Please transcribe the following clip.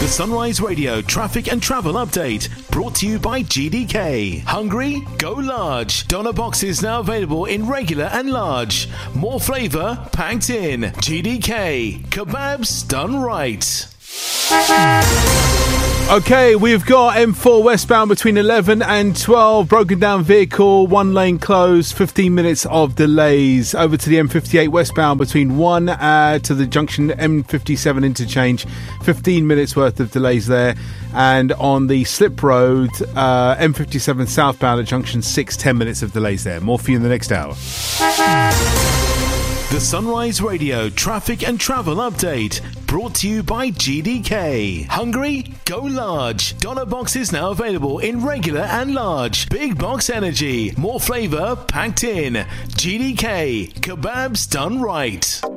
The Sunrise Radio traffic and travel update brought to you by GDK. Hungry? Go large. Doner boxes now available in regular and large. More flavour packed in. GDK. Kebabs done right. Okay, we've got M4 westbound between 11 and 12. Broken down vehicle, one lane closed, 15 minutes of delays. Over to the M58 westbound between 1 to the junction M57 interchange, 15 minutes worth of delays there. And on the slip road, M57 southbound at junction 6, 10 minutes of delays there. More for you in the next hour. The Sunrise Radio traffic and travel update brought to you by GDK. Hungry? Go large. Doner boxes now available in regular and large. Big box energy. More flavour packed in. GDK. Kebabs done right.